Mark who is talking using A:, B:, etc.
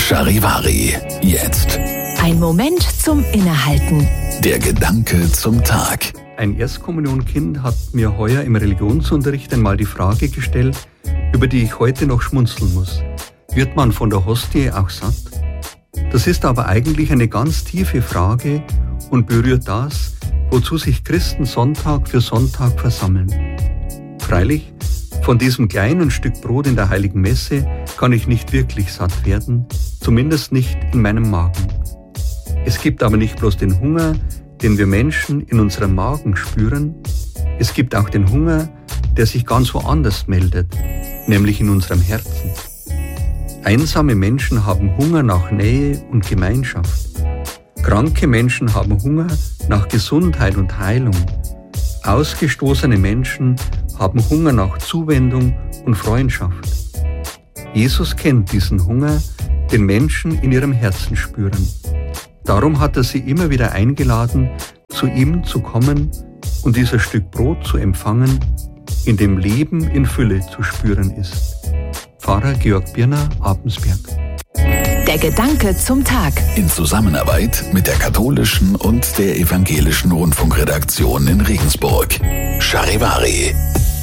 A: Charivari, jetzt.
B: Ein Moment zum Innehalten.
A: Der Gedanke zum Tag.
C: Ein Erstkommunionkind hat mir heuer im Religionsunterricht einmal die Frage gestellt, über die ich heute noch schmunzeln muss. Wird man von der Hostie auch satt? Das ist aber eigentlich eine ganz tiefe Frage und berührt das, wozu sich Christen Sonntag für Sonntag versammeln. Freilich, von diesem kleinen Stück Brot in der Heiligen Messe kann ich nicht wirklich satt werden, zumindest nicht in meinem Magen. Es gibt aber nicht bloß den Hunger, den wir Menschen in unserem Magen spüren, es gibt auch den Hunger, der sich ganz woanders meldet, nämlich in unserem Herzen. Einsame Menschen haben Hunger nach Nähe und Gemeinschaft. Kranke Menschen haben Hunger nach Gesundheit und Heilung. Ausgestoßene Menschen haben Hunger nach Zuwendung und Freundschaft. Jesus kennt diesen Hunger, den Menschen in ihrem Herzen spüren. Darum hat er sie immer wieder eingeladen, zu ihm zu kommen und dieses Stück Brot zu empfangen, in dem Leben in Fülle zu spüren ist. Pfarrer Georg Birner, Abensberg.
B: Der Gedanke zum Tag.
A: In Zusammenarbeit mit der katholischen und der evangelischen Rundfunkredaktion in Regensburg. Charivari.